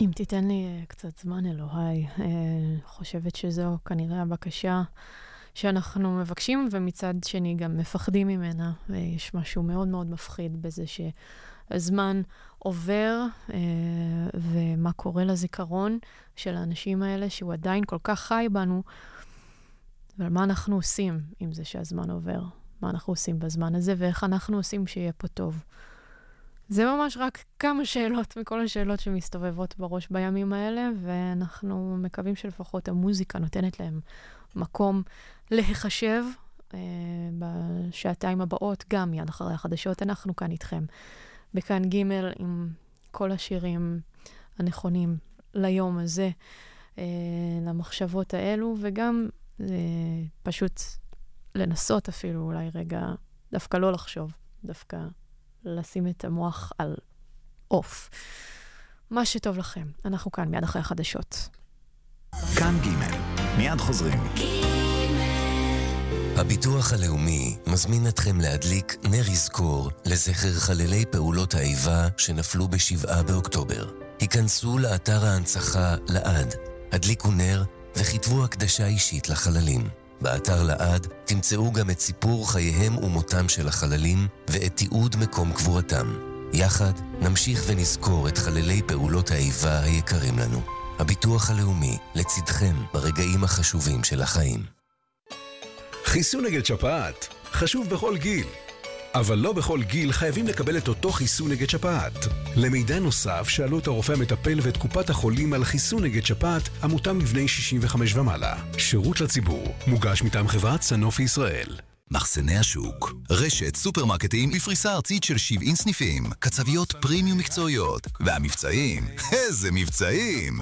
אם תיתן לי קצת זמן, אלוהי, חושבת שזו כנראה הבקשה שאנחנו מבקשים, ומצד שני גם מפחדים ממנה, ויש משהו מאוד מאוד מפחיד בזה שהזמן עובר, ומה קורה לזיכרון של האנשים האלה, שהוא עדיין כל כך חי בנו, אבל מה אנחנו עושים עם זה שהזמן עובר? מה אנחנו עושים בזמן הזה, ואיך אנחנו עושים שיהיה פה טוב? זה ממש רק כמה שאלות מכל השאלות שמסתובבות בראש בימים האלה, ואנחנו מקווים שלפחות המוזיקה נותנת להם מקום להיחשב בשעתיים הבאות, גם מיד אחרי החדשות. אנחנו כאן איתכם בכאן ג' עם כל השירים הנכונים ליום הזה, למחשבות האלו, וגם פשוט לנסות אפילו אולי רגע, דווקא לא לחשוב, דווקא לשים את המוח על אוף. מה שטוב לכם. אנחנו כאן מיד אחרי החדשות. כאן ג' מיד חוזרים. הביטוח הלאומי מזמין אתכם להדליק נר יזכור לזכר חללי פעולות האיבה שנפלו ב7 באוקטובר. היכנסו לאתר ההנצחה לעד, הדליקו נר וכתבו הקדשה אישית לחללים. באתר לעד תמצאו גם את סיפור חייהם ומותם של החללים ואת תיעוד מקום קבורתם. יחד נמשיך ונזכור את חללי פעולות האיבה היקרים לנו. הביטוח הלאומי לצדכם ברגעים החשובים של החיים. חיסון נגד שפעת חשוב בכל גיל, אבל לא בכל גיל חייבים לקבל את אותו חיסון נגד שפעת. למידע נוסף שאלו את הרופא המטפל ואת קופת החולים על חיסון נגד שפעת המותאם לבני 65 ומעלה. שירות לציבור מוגש מטעם חברת סנופי ישראל. מחסני השוק, רשת סופרמרקטים בפריסה ארצית של 70 סניפים, קצביות פרימיום מקצועיות, והמבצעים, איזה מבצעים!